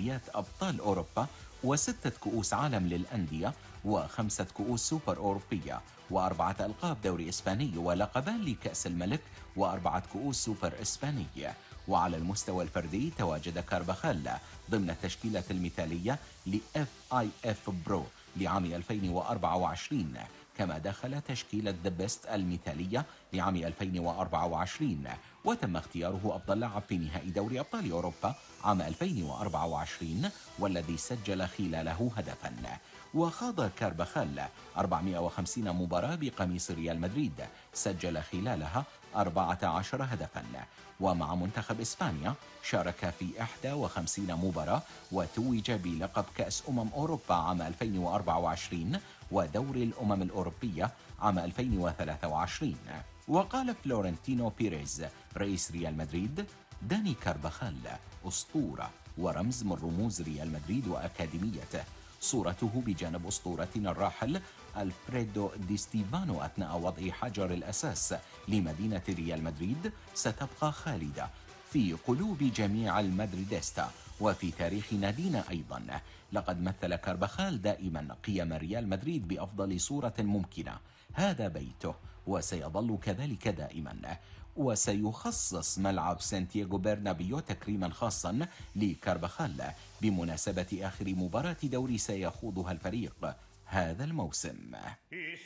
دوريات أبطال أوروبا و6 كؤوس عالم للأندية و5 كؤوس سوبر أوروبية و4 ألقاب دوري إسباني ولقبان لكأس الملك و4 كؤوس سوبر إسبانية. وعلى المستوى الفردي تواجد كارباخال ضمن التشكيلة المثالية ل FIF برو لعام 2024، كما دخل تشكيلة ذا بيست المثالية لعام 2024، وتم اختياره أفضل لاعب في نهائي دوري أبطال أوروبا عام 2024 والذي سجل خلاله هدفا. وخاض كارباخال 450 مباراة بقميص ريال مدريد سجل خلالها 14 هدفا. ومع منتخب إسبانيا شارك في 51 مباراة وتوج بلقب كأس أوروبا عام 2024 ودوري الأمم الأوروبية عام 2023. وقال فلورنتينو بيريز رئيس ريال مدريد: داني كارباخال أسطورة ورمز من رموز ريال مدريد وأكاديميته. صورته بجانب أسطورتنا الراحل ألفريدو دي ستيفانو أثناء وضع حجر الأساس لمدينة ريال مدريد ستبقى خالدة في قلوب جميع المدريديستا وفي تاريخ نادينا أيضا. لقد مثل كارباخال دائما قيم ريال مدريد بأفضل صورة ممكنة. هذا بيته وسيظل كذلك دائما. وسيخصص ملعب سانتياغو برنابيو تكريما خاصا لكارباخال بمناسبة آخر مباراة دوري سيخوضها الفريق هذا الموسم.